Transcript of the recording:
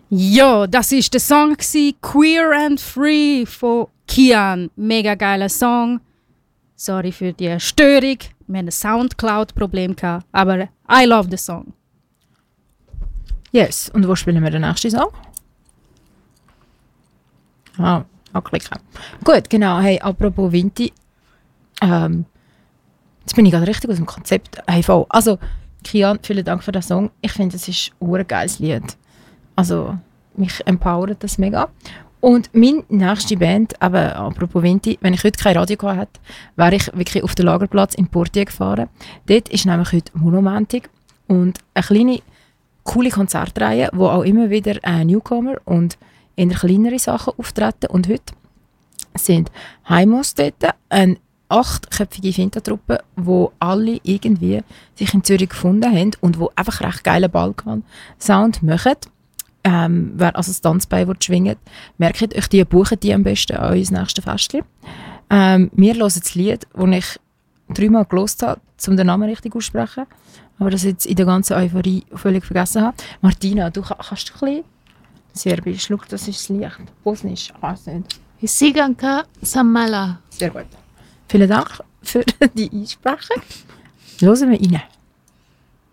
Ja, das war der Song «Queer and Free» von Kian. Mega geiler Song. Sorry für die Störung. Wir hatten ein Soundcloud-Problem, aber I love the song. Yes, und wo spielen wir den nächsten Song? Anklicken. Gut, genau. Hey, apropos Vinti. Jetzt bin ich gerade richtig aus dem Konzept. Hey, voll. Also, Kian, vielen Dank für den Song. Ich finde, es ist ein geiles Lied. Also, mich empowert das mega. Und meine nächste Band, aber apropos Vinti, wenn ich heute kein Radio gehabt hätte, wäre ich wirklich auf den Lagerplatz in Portier gefahren. Dort ist nämlich heute Monumentig und eine kleine, coole Konzertreihe, wo auch immer wieder Newcomer und eher kleinere Sachen auftreten. Und heute sind Heimos dort, eine 8-köpfige Finta-Truppe, wo alle irgendwie sich in Zürich gefunden haben und wo einfach recht geilen Balkan-Sound machen. Wer also das Tanzbein schwingt, merkt euch die, buchen die am besten an unser nächstes Festchen. Wir hören das Lied, das ich 3-mal gehört habe, um den Namen richtig auszusprechen, aber das jetzt in der ganzen Euphorie völlig vergessen habe. Martina, du kannst ein bisschen Serbisch, schau, das ist das Licht. Bosnisch, Siganka Samala. Sehr gut. Vielen Dank für die Einsprache. Hören wir rein.